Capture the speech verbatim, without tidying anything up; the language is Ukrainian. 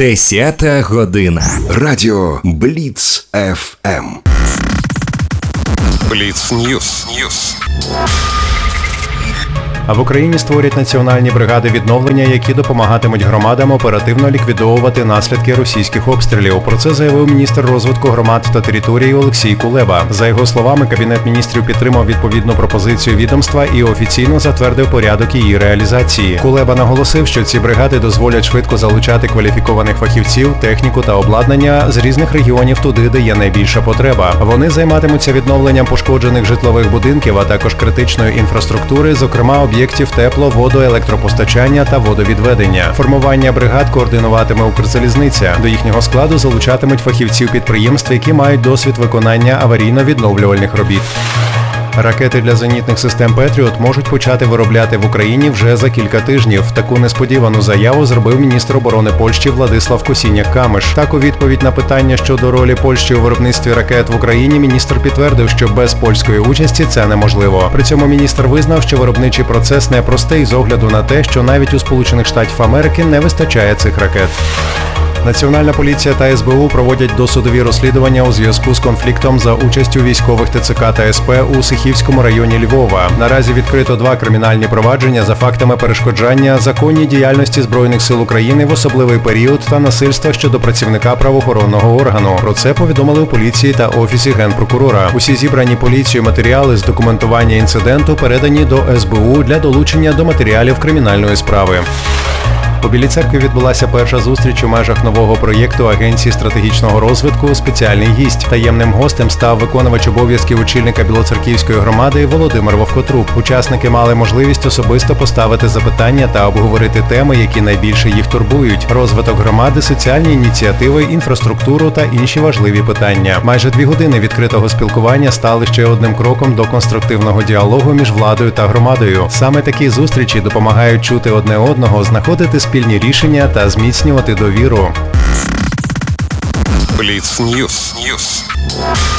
Десята година. Радіо Бліц еф ем. Бліц Ньюс. Ньюс. А в Україні створять національні бригади відновлення, які допомагатимуть громадам оперативно ліквідовувати наслідки російських обстрілів. Про це заявив міністр розвитку громад та територій Олексій Кулеба. За його словами, Кабінет міністрів підтримав відповідну пропозицію відомства і офіційно затвердив порядок її реалізації. Кулеба наголосив, що ці бригади дозволять швидко залучати кваліфікованих фахівців, техніку та обладнання з різних регіонів туди, де є найбільша потреба. Вони займатимуться відновленням пошкоджених житлових будинків, а також критичної інфраструктури, зокрема об'єктів тепло-, водо-, електропостачання та водовідведення. Формування бригад координуватиме Укрзалізниця. До їхнього складу залучатимуть фахівців підприємств, які мають досвід виконання аварійно-відновлювальних робіт. Ракети для зенітних систем «Петріот» можуть почати виробляти в Україні вже за кілька тижнів. Таку несподівану заяву зробив міністр оборони Польщі Владислав Косіняк-Камиш. Так, у відповідь на питання щодо ролі Польщі у виробництві ракет в Україні, міністр підтвердив, що без польської участі це неможливо. При цьому міністр визнав, що виробничий процес непростий з огляду на те, що навіть у Сполучених Штатів Америки не вистачає цих ракет. Національна поліція та ес бе у проводять досудові розслідування у зв'язку з конфліктом за участю військових те це ка та ес пе у Сихівському районі Львова. Наразі відкрито два кримінальні провадження за фактами перешкоджання законній діяльності Збройних сил України в особливий період та насильства щодо працівника правоохоронного органу. Про це повідомили у поліції та Офісі Генпрокурора. Усі зібрані поліцією матеріали з документування інциденту передані до ес бе у для долучення до матеріалів кримінальної справи. У Білій Церкві відбулася перша зустріч у межах нового проєкту Агенції стратегічного розвитку «Спеціальний гість». Таємним гостем став виконувач обов'язків очільника Білоцерківської громади Володимир Вовкотруб. Учасники мали можливість особисто поставити запитання та обговорити теми, які найбільше їх турбують: розвиток громади, соціальні ініціативи, інфраструктуру та інші важливі питання. Майже дві години відкритого спілкування стали ще одним кроком до конструктивного діалогу між владою та громадою. Саме такі зустрічі допомагають чути одне одного, знаходити спільні рішення та зміцнювати довіру. Бліц Ньюс. Ньюс.